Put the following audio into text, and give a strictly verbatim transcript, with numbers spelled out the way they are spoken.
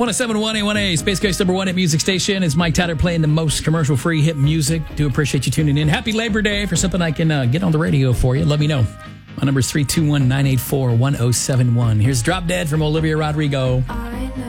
one oh seven point one A one A, Space Coast number one hit music station. Is Mike Tyler playing the most commercial-free hit music. Do appreciate you tuning in. Happy Labor Day. For something I can uh, get on the radio for you, let me know. My number is three two one, nine eight four, one oh seven one. Here's Drop Dead from Olivia Rodrigo. I know.